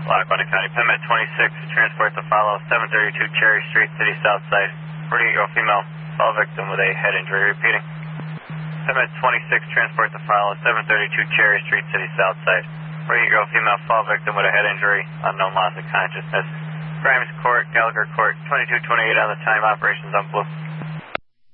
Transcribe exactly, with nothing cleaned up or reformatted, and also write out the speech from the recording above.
Lackawanna County, Penmet twenty-six, transport to follow seven thirty-two Cherry Street, City Southside. forty-eight-year-old female, fall victim with a head injury. Repeating. Penmet twenty-six, transport to follow seven thirty-two Cherry Street, City Southside. forty-eight-year-old female, fall victim with a head injury, unknown loss of consciousness. Grimes Court, Gallagher Court, twenty-two twenty-eight on the time, operations on Blue.